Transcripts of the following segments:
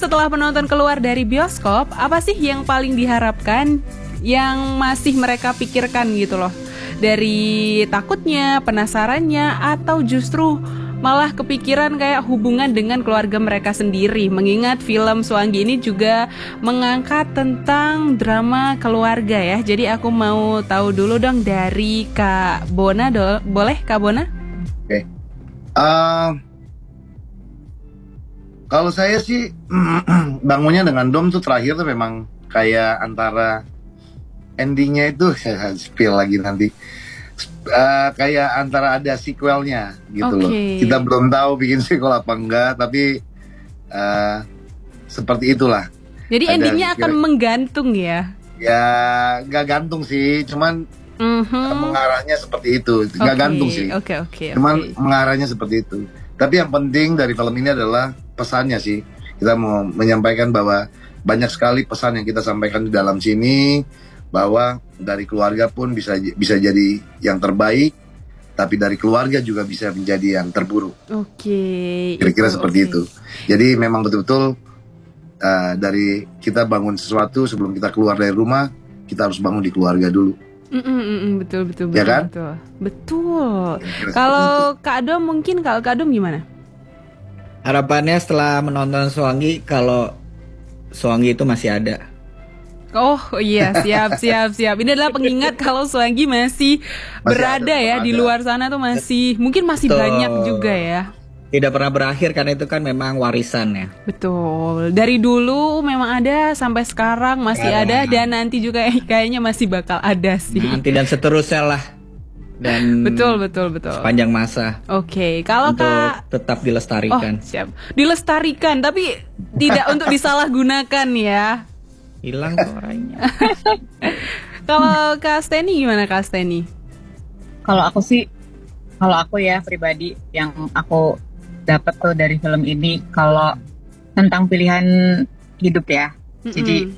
setelah penonton keluar dari bioskop, apa sih yang paling diharapkan, yang masih mereka pikirkan gitu loh? Dari takutnya, penasarannya, atau justru malah kepikiran kayak hubungan dengan keluarga mereka sendiri. Mengingat film Swangi ini juga mengangkat tentang drama keluarga ya. Jadi aku mau tahu dulu dong dari Kak Bona, boleh Kak Bona? Oke. Kalau saya sih bangunnya dengan Dom tuh terakhir tuh memang kayak antara endingnya itu spill lagi nanti. Kayak antara ada sequelnya gitu loh. Kita belum tahu bikin sequel apa enggak, tapi seperti itulah. Jadi ada endingnya akan menggantung ya? Ya nggak gantung sih, cuman mengarahnya seperti itu. Nggak gantung sih. Cuman mengarahnya seperti itu. Tapi yang penting dari film ini adalah pesannya sih. Kita mau menyampaikan bahwa banyak sekali pesan yang kita sampaikan di dalam sini, bahwa dari keluarga pun bisa jadi yang terbaik, tapi dari keluarga juga bisa menjadi yang terburuk. Kira-kira seperti itu. Jadi memang betul-betul dari kita bangun sesuatu sebelum kita keluar dari rumah, kita harus bangun di keluarga dulu. Betul ya kan? Betul. Kalau Kak Adom mungkin, kalau Kak Adom gimana? Harapannya setelah menonton Swangi, kalau Swangi itu masih ada. Oh iya, siap. Ini adalah pengingat kalau Swangi masih berada ya di luar sana tuh mungkin masih banyak juga ya. Tidak pernah berakhir karena itu kan memang warisan ya. Betul. Dari dulu memang ada sampai sekarang masih ada dan nanti juga kayaknya masih bakal ada sih. Nanti dan seterusnya lah. Dan betul. Sepanjang masa. Kalau untuk Kak tetap dilestarikan. Siap. Dilestarikan tapi tidak untuk disalahgunakan ya. Hilang suaranya. Kalau Kak Steny gimana Kak Steny? Kalau aku ya pribadi yang aku dapat tuh dari film ini, kalau tentang pilihan hidup ya. Jadi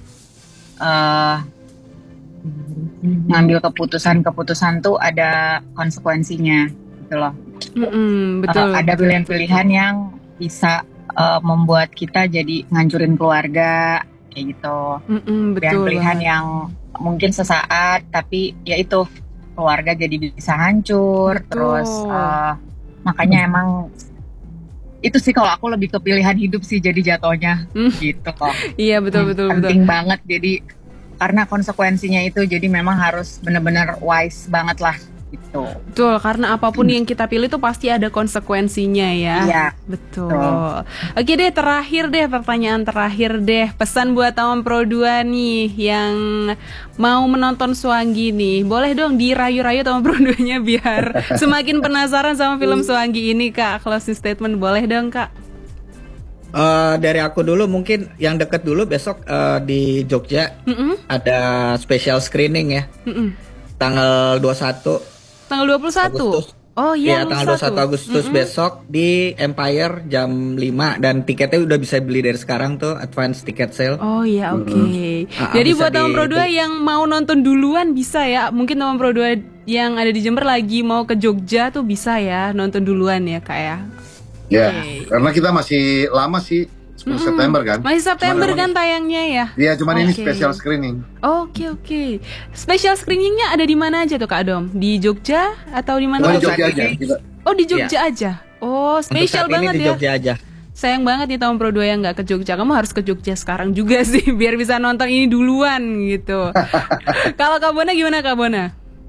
ngambil keputusan tuh ada konsekuensinya gitu loh. Betul. Ada pilihan-pilihan yang bisa membuat kita jadi ngancurin keluarga kayak gitu. Pilihan yang mungkin sesaat tapi ya itu keluarga jadi bisa hancur. Terus makanya emang itu sih kalau aku lebih ke pilihan hidup sih jadi jatuhnya gitu kok. Iya betul. Penting banget jadi karena konsekuensinya itu jadi memang harus benar-benar wise banget lah gitu. Betul, karena apapun yang kita pilih tuh pasti ada konsekuensinya ya. Iya. Betul. Oke deh, pertanyaan terakhir deh. Pesan buat Taman Pro 2 nih yang mau menonton Swangi nih. Boleh dong dirayu-rayu Taman Pro 2-nya biar semakin penasaran sama film Swangi ini, Kak. Closing statement boleh dong, Kak. Dari aku dulu mungkin yang deket dulu besok di Jogja ada special screening ya. Tanggal 21 Tanggal 21 Agustus. Oh iya, tanggal 21 Agustus besok di Empire jam 5 dan tiketnya udah bisa beli dari sekarang tuh, advance ticket sale. Oh iya, Jadi buat Taman Pro 2 yang mau nonton duluan bisa ya. Mungkin Taman Pro 2 yang ada di Jember lagi mau ke Jogja tuh bisa ya nonton duluan ya, Kak ya. Ya, karena kita masih lama sih, 10 September kan. Masih September kan tayangnya ya. Iya, cuman ini special screening. Oke. Special screeningnya ada di mana aja tuh Kak Adom? Di Jogja atau di mana? Di Jogja aja. Di Jogja aja. Oh, spesial banget di ya. Jogja aja. Sayang banget nih Taman Pro 2 yang nggak ke Jogja. Kamu harus ke Jogja sekarang juga sih biar bisa nonton ini duluan gitu. Kalau Kak Bona gimana Kak Bona?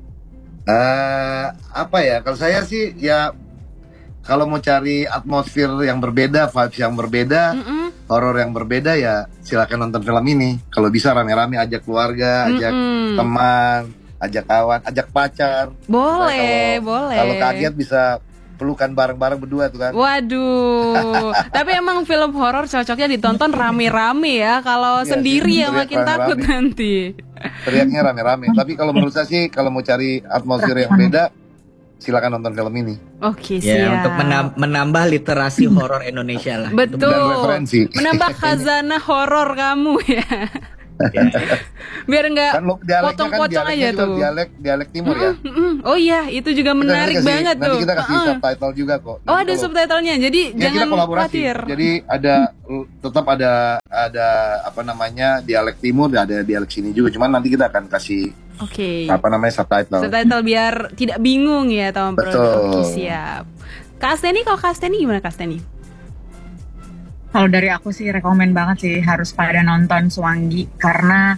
Apa ya? Kalau saya sih ya kalau mau cari atmosfer yang berbeda, vibes yang berbeda, horor yang berbeda ya silakan nonton film ini. Kalau bisa rame-rame, ajak keluarga, ajak teman, ajak kawan, ajak pacar. Boleh. Kalau kaget bisa pelukan bareng-bareng berdua tuh kan. Waduh. Tapi emang film horor cocoknya ditonton rame-rame ya. Kalau sendiri ya makin takut nanti. Teriaknya rame-rame. Tapi kalau menurut saya sih kalau mau cari atmosfer yang beda, silakan nonton film ini. Oke, ya, siap. Untuk menambah literasi horor Indonesia lah. Betul. Dan referensi. Menambah khazanah horor kamu ya. Biar nggak kan potong-potong aja tuh. Dialek timur ya. Oh iya, itu juga menarik banget tuh. Nanti kita kasih subtitle juga kok. Oh ada subtitlenya, jadi jangan khawatir. Jadi tetap ada apa namanya dialek timur, ada dialek sini juga. Cuman nanti kita akan kasih subtitle. Subtitle biar tidak bingung ya Tom Pro. Oke, siap. Kak Steny, kalau Kak Steny gimana Kak Steny? Kalau dari aku sih rekomen banget sih harus pada nonton Swangi karena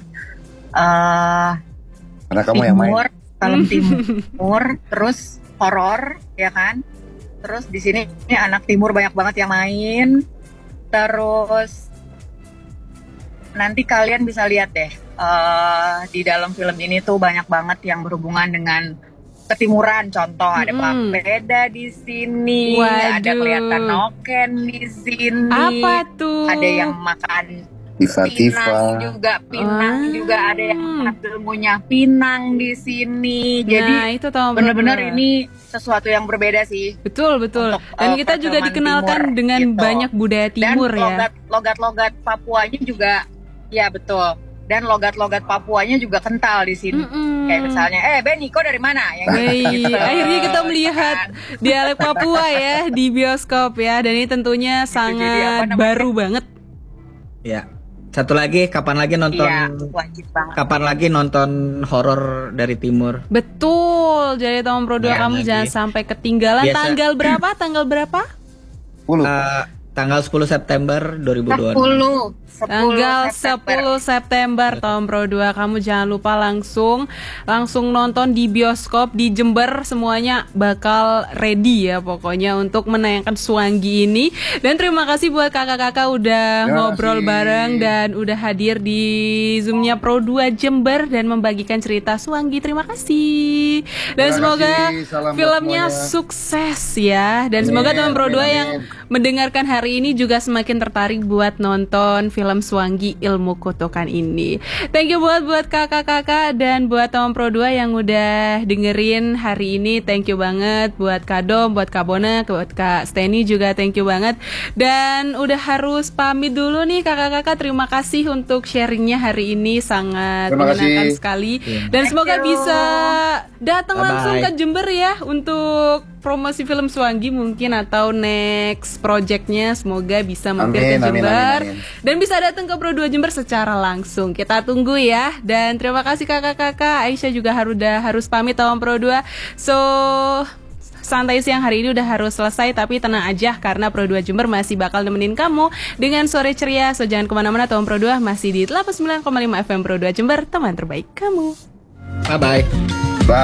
kamu yang main. Film timur, terus horor ya kan. Terus di sini anak timur banyak banget yang main. Terus nanti kalian bisa lihat deh di dalam film ini tuh banyak banget yang berhubungan dengan ketimuran, contoh ada papeda di sini, ada kelihatan noken di sini. Apa tuh? Ada yang makan pinang juga ada yang makan ilmunya pinang di sini. Jadi itu benar-benar ini sesuatu yang berbeda sih. Betul. Dan kita juga dikenalkan timur, dengan gitu. Banyak budaya timur. Dan logat-logat Papuanya juga, ya betul. Dan logat-logat Papuanya juga kental di sini. Kayak misalnya, Benny, kok dari mana? Gitu. Akhirnya kita melihat dialek Papua ya di bioskop ya. Dan ini tentunya sangat baru banget. Ya. Satu lagi, kapan lagi nonton? Iya, wajib banget. Kapan lagi nonton horor dari timur? Betul. Jadi Tom Pro 2 kamu jangan sampai ketinggalan. Tanggal berapa? Tanggal 10 September 2022. Tanggal 10 September Tom Pro 2 kamu jangan lupa langsung nonton di bioskop di Jember, semuanya bakal ready ya pokoknya untuk menayangkan Swangi ini. Dan terima kasih buat kakak-kakak udah ngobrol bareng dan udah hadir di Zoom-nya Pro 2 Jember dan membagikan cerita Swangi. Terima kasih. Dan semoga filmnya sukses ya. Dan semoga Tom Pro 2 yang mendengarkan hari ini juga semakin tertarik buat nonton film Swangi Ilmu Kutukan ini. Thank you buat kakak-kakak dan buat Tom Pro 2 yang udah dengerin hari ini. Thank you banget buat Kak Dom, buat Kak Bona, buat Kak Steny juga thank you banget. Dan udah harus pamit dulu nih kakak-kakak. Terima kasih untuk sharingnya hari ini, sangat menyenangkan sekali. Dan semoga bisa datang langsung ke Jember ya untuk promosi film Swangi mungkin atau next projectnya, semoga bisa mampir ke Jember dan bisa datang ke Pro 2 Jember secara langsung. Kita tunggu ya. Dan terima kasih kakak-kakak. Aisyah juga harus pamit Tom Pro 2. So santai siang hari ini udah harus selesai, tapi tenang aja karena Pro 2 Jember masih bakal nemenin kamu dengan sore ceria. So jangan kemana-mana, Tom Pro 2 masih di 89,5 FM Pro 2 Jember, teman terbaik kamu. Bye-bye.